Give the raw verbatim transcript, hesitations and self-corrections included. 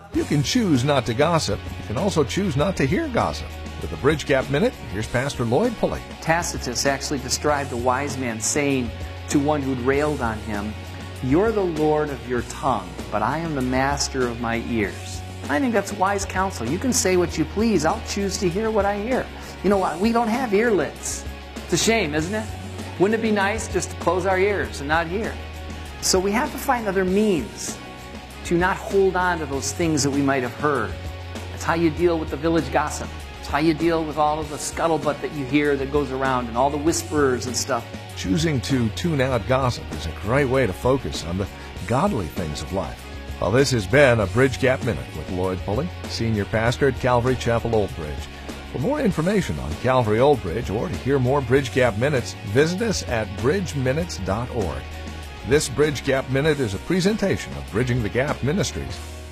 You can choose not to gossip. You can also choose not to hear gossip. With the Bridge Gap Minute, here's Pastor Lloyd Pulley. Tacitus actually described a wise man saying to one who'd railed on him, "You're the Lord of your tongue, but I am the master of my ears." I think that's wise counsel. You can say what you please. I'll choose to hear what I hear. You know what? We don't have earlets. It's a shame, isn't it? Wouldn't it be nice just to close our ears and not hear? So we have to find other means to not hold on to those things that we might have heard. That's how you deal with the village gossip. It's how you deal with all of the scuttlebutt that you hear that goes around and all the whisperers and stuff. Choosing to tune out gossip is a great way to focus on the godly things of life. Well, this has been a Bridge Gap Minute with Lloyd Pulley, Senior Pastor at Calvary Chapel Old Bridge. For more information on Calvary Old Bridge or to hear more Bridge Gap Minutes, visit us at bridge minutes dot org. This Bridge Gap Minute is a presentation of Bridging the Gap Ministries.